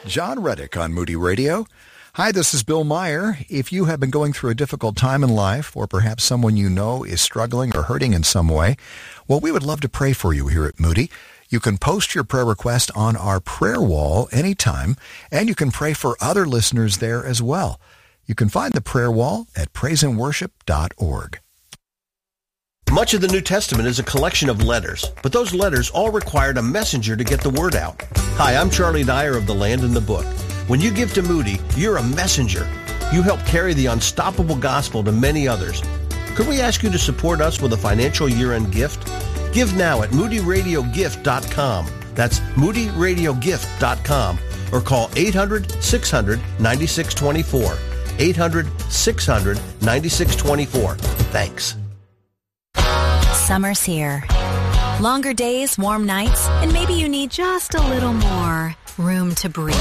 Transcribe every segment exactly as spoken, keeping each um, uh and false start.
John Reddick on Moody Radio. Hi, this is Bill Meyer. If you have been going through a difficult time in life, or perhaps someone you know is struggling or hurting in some way, well, we would love to pray for you here at Moody. You can post your prayer request on our prayer wall anytime, and you can pray for other listeners there as well. You can find the prayer wall at praise and worship dot org. Much of the New Testament is a collection of letters, but those letters all required a messenger to get the word out. Hi, I'm Charlie Dyer of The Land and the Book. When you give to Moody, you're a messenger. You help carry the unstoppable gospel to many others. Could we ask you to support us with a financial year-end gift? Give now at moody radio gift dot com. That's moody radio gift dot com. Or call eight hundred, six hundred, ninety-six twenty-four. eight hundred, six hundred, ninety-six twenty-four. Thanks. Summer's here. Longer days, warm nights, and maybe you need just a little more room to breathe.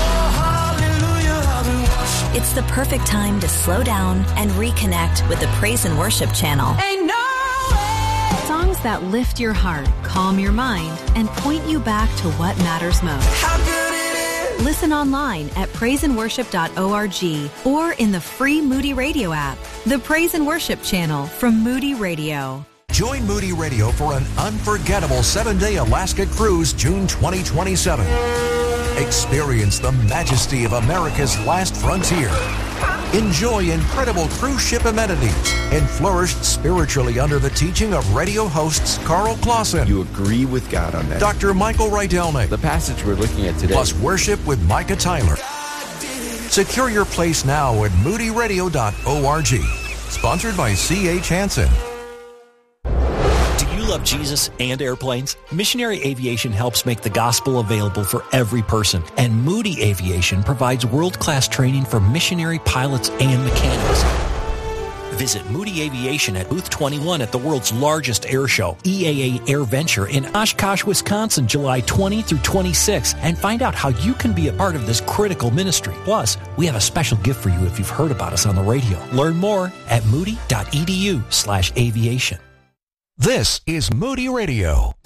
It's the perfect time to slow down and reconnect with the Praise and Worship channel. Ain't no way. Songs that lift your heart, calm your mind, and point you back to what matters most. How good it is. Listen online at praise and worship dot org or in the free Moody Radio app. The Praise and Worship channel from Moody Radio. Join Moody Radio for an unforgettable seven-day Alaska cruise June twenty twenty-seven. Experience the majesty of America's last frontier. Enjoy incredible cruise ship amenities and flourish spiritually under the teaching of radio hosts Carl Clausen. You agree with God on that. Doctor Michael Rydelnik. The passage we're looking at today. Plus worship with Micah Tyler. Secure your place now at moody radio dot org. Sponsored by C H Hansen. Do you love Jesus and airplanes? Missionary Aviation helps make the gospel available for every person, and Moody Aviation provides world-class training for missionary pilots and mechanics. Visit Moody Aviation at Booth twenty-one at the world's largest air show, E A A AirVenture in Oshkosh, Wisconsin, July twentieth through twenty-sixth, and find out how you can be a part of this critical ministry. Plus, we have a special gift for you if you've heard about us on the radio. Learn more at moody dot e d u slash aviation. This is Moody Radio.